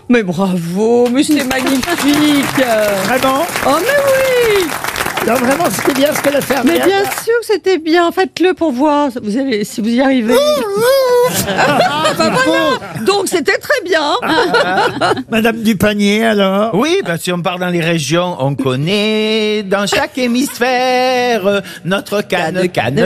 Mais bravo, mais c'était magnifique. Vraiment? Oh mais oui. Non, vraiment, c'était bien ce qu'elle a fait. Mais Ariel. bien sûr que c'était bien. Faites-le pour voir. Vous allez, si vous y arrivez. Bah voilà. Donc c'était très bien. Madame Dupanier, alors? Oui, si on part dans les régions, on connaît dans chaque hémisphère notre canne